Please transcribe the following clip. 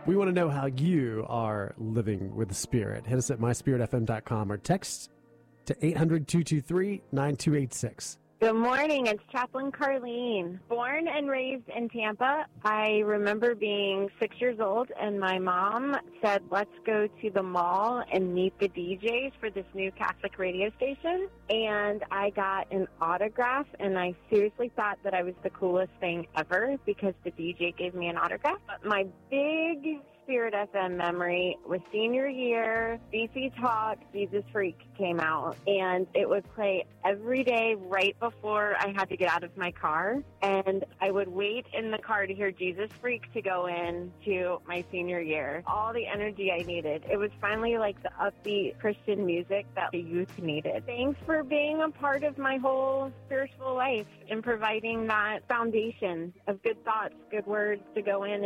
We want to know how you are living with the Spirit. Hit us at myspiritfm.com or text to 800-223-9286. Good morning. It's Chaplain Carlene. Born and raised in Tampa, I remember being 6 years old, and my mom said, let's go to the mall and meet the DJs for this new Catholic radio station. And I got an autograph, and I seriously thought that I was the coolest thing ever because the DJ gave me an autograph. But my big Spirit FM memory was senior year, DC Talk, Jesus Freak came out, and it would play every day right before I had to get out of my car, and I would wait in the car to hear Jesus Freak to go in to my senior year. All the energy I needed. It was finally like the upbeat Christian music that the youth needed. Thanks for being a part of my whole spiritual life and providing that foundation of good thoughts, good words to go in